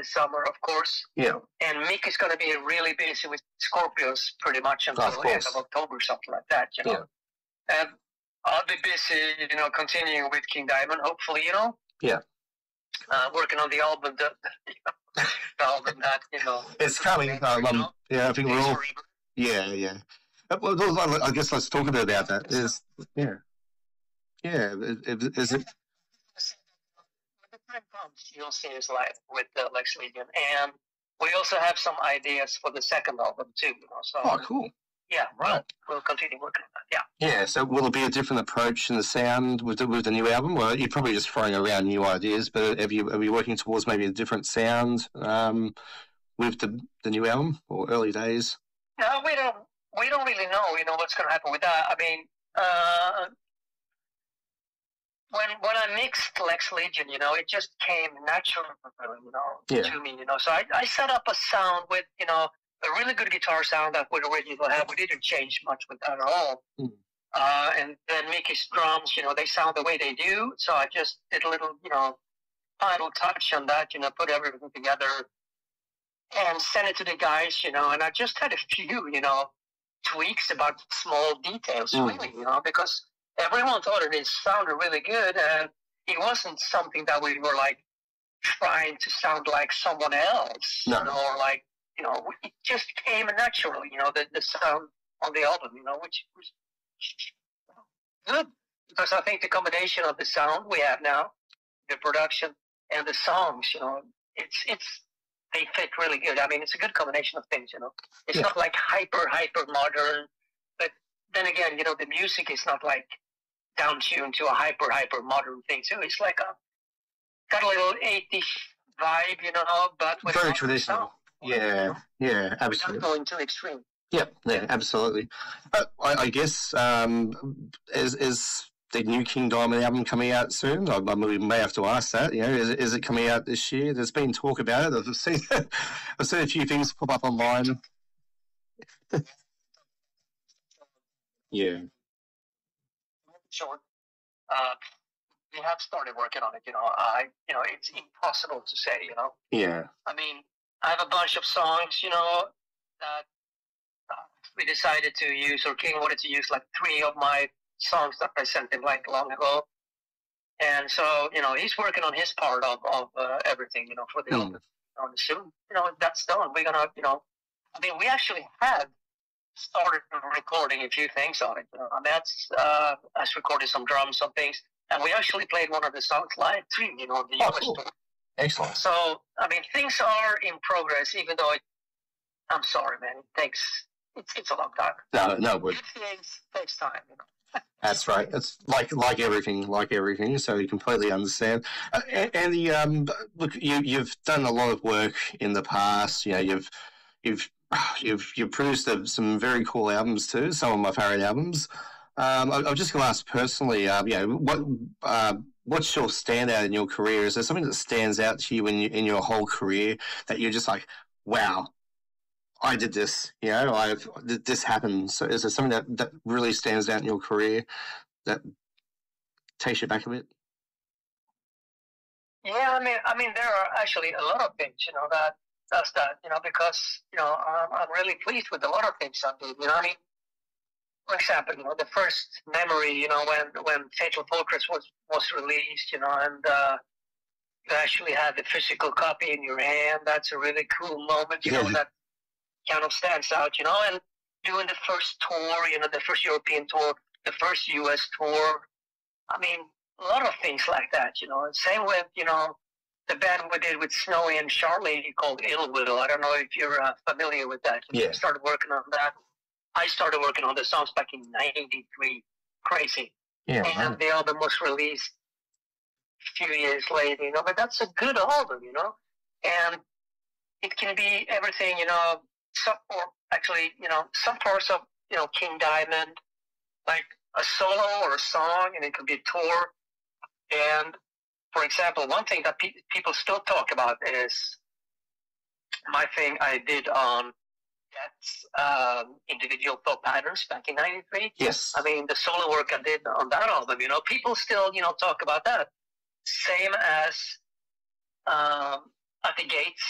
this summer, of course. Yeah. And Mick is going to be really busy with Scorpios pretty much until the end of October, something like that, you know. Yeah. And I'll be busy, you know, continuing with King Diamond, hopefully, you know. Yeah. Working on the album, the album that, you know. It's coming. Yeah, I think we're all... Yeah. Well, I guess let's talk a bit about that. Is it... When the time comes, you'll see us live with Lex Legion, and we also have some ideas for the second album too. You know, so cool. Yeah, right. We'll continue working on that. Yeah. Yeah. So will it be a different approach in the sound with the new album? Well, you're probably just throwing around new ideas, but are you working towards maybe a different sound with the new album or early days? No, we don't really know. You know what's going to happen with that. I mean. When I mixed Lex Legion, you know, it just came natural, you know, to me, you know. So I set up a sound with, you know, a really good guitar sound that we'd already have. We didn't change much with that at all. And then Mickey's drums, you know, they sound the way they do. So I just did a little, you know, final touch on that, you know, put everything together and sent it to the guys, you know. And I just had a few, you know, tweaks about small details, really, you know, because everyone thought it sounded really good, and it wasn't something that we were like trying to sound like someone else, you know, or like, you know, it just came naturally, you know, the sound on the album, you know, which was good, because I think the combination of the sound we have now, the production, and the songs, you know, they fit really good. I mean, it's a good combination of things, you know. It's not like hyper modern, but then again, you know, the music is not like down tuned to a hyper modern thing too. It's like got a little 80s vibe, you know, but with very traditional. Sound, yeah, absolutely. Not going too extreme. Yeah, absolutely. I guess is the new King Diamond album coming out soon? We may have to ask that. You know, is it coming out this year? There's been talk about it. I've seen a few things pop up online. Yeah. Sure. We have started working on it. You know, it's impossible to say. You know. Yeah. I mean, I have a bunch of songs. You know, that we decided to use, or King wanted to use, like 3 of my songs that I sent him like long ago. And so, you know, he's working on his part of everything. You know, for the album. Soon, you know, that's done. We're gonna, you know, I mean, we actually had started recording a few things on it. And that's us recorded some drums, some things, and we actually played one of the songs live too, you know, the US cool. tour. Excellent. So, I mean, things are in progress, even though I'm sorry, man, it's a long time. No, good things takes time, you know. That's right. It's like everything. So you completely understand. Andy, look, you've done a lot of work in the past. You know, you've produced some very cool albums too. Some of my favorite albums. I'm just going to ask personally. What's your standout in your career? Is there something that stands out to you in your whole career that you're just like, wow, I did this, you know, this happened. So is there something that really stands out in your career that takes you back a bit? Yeah, I mean, there are actually a lot of things, you know, that does that, you know, because, you know, I'm really pleased with a lot of things I did, you know. I mean, for example, you know, the first memory, you know, when Fatal Fortress was released, you know, and you actually had the physical copy in your hand. That's a really cool moment, you know, that kind of stands out, you know. And doing the first tour, you know, the first European tour, the first US tour, I mean, a lot of things like that, you know. And same with, you know, the band we did with Snowy and Charlie called Ill Will. I don't know if you're familiar with that. You know, we started working on that. I started working on the songs back in '93. Crazy. Yeah. And the album was released a few years later, you know, but that's a good album, you know. And it can be everything, you know, or actually, you know, some parts of, you know, King Diamond, like a solo or a song, and it could be a tour. And, for example, one thing that people still talk about is my thing I did on Death's Individual Thought Patterns back in '93. Yes. I mean, the solo work I did on that album, you know, people still, you know, talk about that. Same as At the Gates,